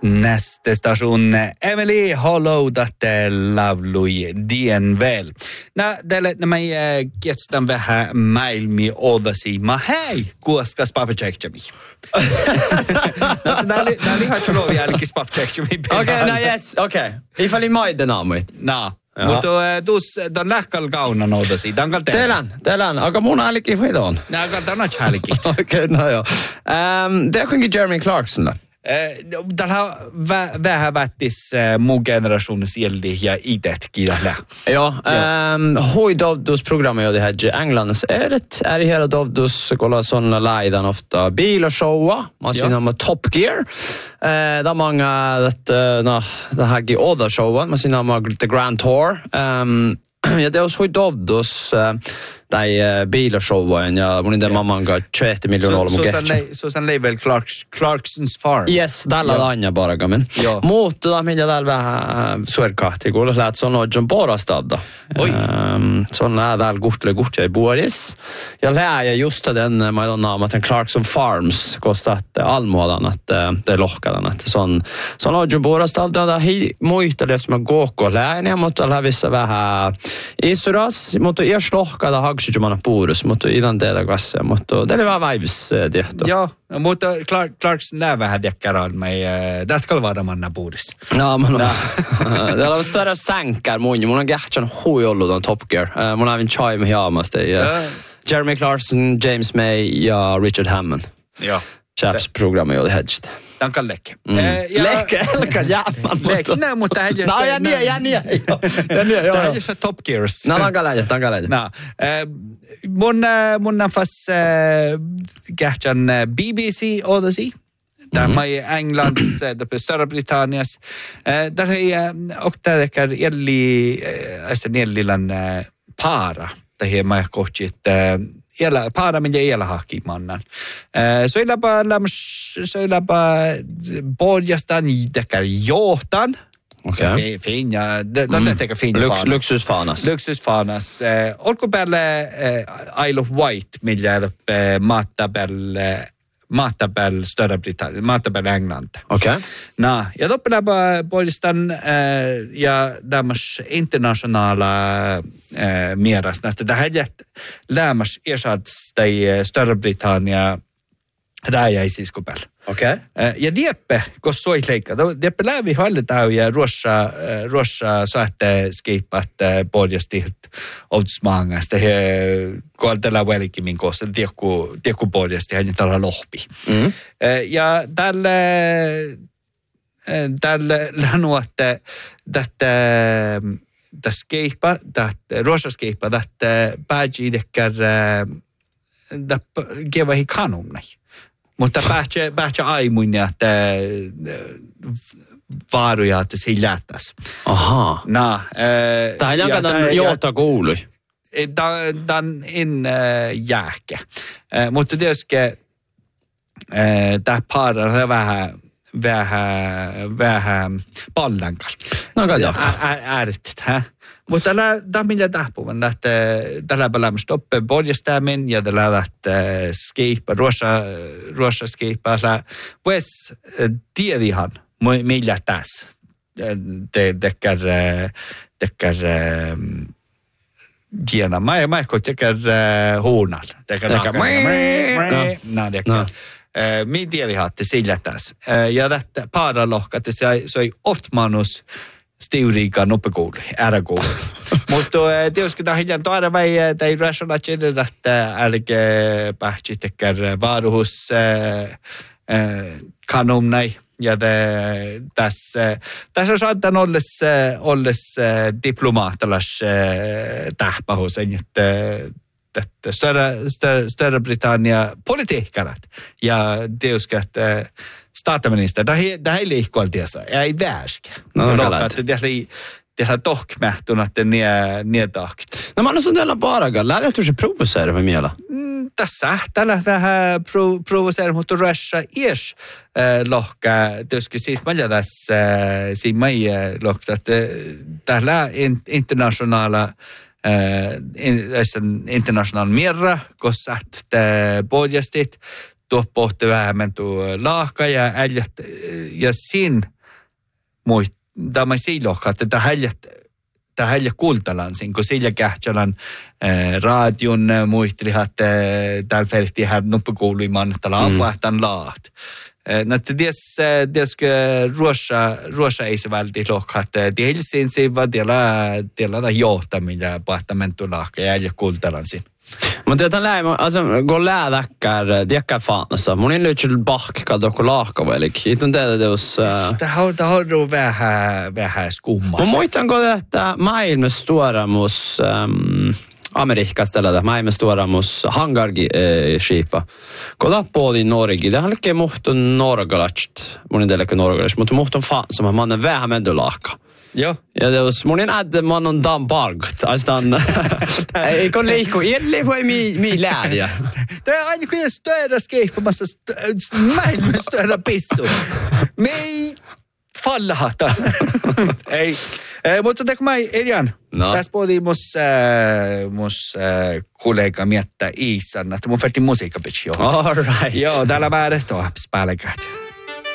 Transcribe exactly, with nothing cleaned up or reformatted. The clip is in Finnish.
Nästa station Emily Holloudatte laului Dien väl. Nä tälle nämä ketstan vähän maailmi odasi. Ma hei, kuoskas papachekchami. Nää oli nää oli hatcholo jälkis papachekchami. Okei, no yes, okei. Ifall i maiden aamuit. No. Mutta tuus ton lähkal kauna odasi. Tankal teillä. Teilän, teilän. Aga mun älikin hoidon. Nää kan tänä chälki. Okei, no joo. Ehm, det kunde Jeremy Clarkson. Tällä on vähän vättis mun generationen sieltä ja itetkin tällä. Joo, ähm, hui dovdusprogrammet jo det här Englands är det är hela dovdus kolla såna laidan ofta bil och showa man ser med Top Gear. Eh där många det nå det här gi other showen man ser med the Grand Tour. Ehm ja det är så hui dovdus tai biilashowen ja mun inte mamman got tjugoett miljoner dollar mukaan. Så sen level Clark Clarkson's Farm. Yes, tällä Anja bara men. Mutta da minä täällä vähän suorkahti kun läht såna John Borastad. Oj. Ehm såna där gortle gortja i Boris. Jag lär jag just den med namn att en Clarkson Farms kostat allmådan att det lockade att sån såna John Borastad där hej mycket det som går och lär ni mot alla vissa vähän isuras mot er slockade Hagsjuman Purus, mutta idan teillä kanssa, mutta det var vibes tieto. Joo, mutta Clark Clarks nää vähän dekkaran mig det ska vara manna Purus. Ja, men det var större sänkar mun, mun on gärtsan huijollut on Top Gear. Mun har en chai med hjamas det. Jeremy Clarkson, James May ja Richard Hammond. Ja. Chaps programmi jo hedged. Tankal lek. Lek, elka jämman. Lek, nej, mutta hän... No, ja niin, ja niin. Ja niin, joo. Tämä on Top Gears. No, tankal läjä, tankal läjä. No, mun, mun on fast kähtjan B B C odasi. Tämä är Englands, det är större Britannias. Där är också det är elli, alltså nellilan para. Det här med kochit Iällä, paara minä iällä hakimannan. Så iläpä lämmäs, så iläpä borjastan tekär johtan. Okei. Okay. Fin, ja, det tekär fin fanas. Luksusfanas. Luksusfanas. Olko päälle Isle of Wight, millä maatabel, maatabel större Britannia, maatabel England. Okei. Okay. No, ja då läpä borjastan ja lämmäs internationala mieras. Det här är lämmäs ersads tai större Britannia räjäisiskopel. Okei. Okay. Ja Dieppe, kun soi leikka. Dieppe lävi hallitaan ja ruossa, ruossa saatte skeipat podjasti outsmaangasta. He koaltella välikimin kossa, tiekku, tiekku podjasti, hän tällä lohpi. Mm. Ja tälle, tälle lanuatte, että det skeipa, det ruossa skeipa, det pääji dekkar, det geva hi kanumnai. Mutta päätsä, päätsä aimuin, että vaaruja, että se lähtäisi. Aha. No, tämä on jonkin johtaa kuului. Tämä on in jääkä. Mutta tietysti tämä paara on vähän, vähän, vähän pallankal. No kai jahka. Äärettä, hä? Mutta tämä on millä tähpuvan, että tällä päällä stoppe podjastamin ja tällä lähtee skeipa, ruosa, ruosa skeipa. Pues tiedihan, millä tässä. Te tekkär, tekkär, Giena, mä mä ehkä tekkär huunal. Tekkär no, tekkär. Mi tiedihan, että sillä tässä. Ja tätä paaralohka, että se oli oftmanus stiuriika noppekoulu, äräkoulu. Mutta tietysti tämä hiljan tuoda vai tai rationella chedä että älke pähti tekkär vaaruhus kanumnai ja tässä tässä saattaa olles olles diplomaattilas tähpahus että että större större större Britannia politiikkarat ja tietysti että statsminister, det här det här liikkualtiassa ei väskä. No, että det är det har dock mättun att det är nedakt. No mä annan tällä paraga, lähdetään tuossa provosera för miela. Mm, tässä tällä vähän pro, provosera mutta rössä ies äh, lohka, tietysti siis mä tässä äh, siinä mä lohka, että tällä in, internationala äh, in, international mirra, kossa että podjastit tuo pohti vähemmän tuo laahka ja äljät ja siinä muist, tämä silloin, että tämä häljät, tämä häljät kultalansin, kun sillä kähtsälan radion muistelihat, täällä ferti här nuppekuuluimaan, että laapahtan laat. No, ties, ties, ruosa, ruosa ei se välti lohka, että tielisiin siinä tiellä johtamilla pahtamentulohka ja häljät kultalansin. Mutta jotain lähe, alltså går läädäkkär, tiedäkään faanassa. Mun ei löytyy bahki, kato kun laahkavelik. Itun teitä teos... Tämä on, tämä on vähän, vähän skummaa. Mä muistanko, että maailman stuoramus... Ähm, Amerikasta tällä maailman stuoramus hangarskipa. Kun tappooli Norgi, det on liikkeen muhtun norgalast. Mun ei teille norgalast, mutta muhtun faansa, mä annan vähän mendulahka. Joo. Ja det var mun att man on dam parkt. Alltså ei kun liikku, ei voi mi mi lädiä. Det är aina kun störa skipamassa maailman störa pissu. Me ei fallahata. Ei. Mutta teko mai Elian. No. Tässä puhuttiin mus äh, mus äh, kollega miettä Iisan, että mun färti musiikkapitch jo. All right. Joo, täällä määrä tuohon päällekään.